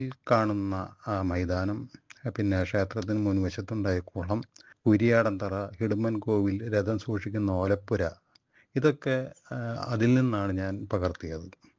ഈ കാണുന്ന ആ മൈതാനം, പിന്നെ ക്ഷേത്രത്തിന് മുൻവശത്തുണ്ടായ കുളം, കുരിയാടന്തറ, ഹിഡുമ്പൻ കോവിൽ, രഥം സൂക്ഷിക്കുന്ന ഓലപ്പുര, ഇതൊക്കെ അതിൽ നിന്നാണ് ഞാൻ പകർത്തിയത്.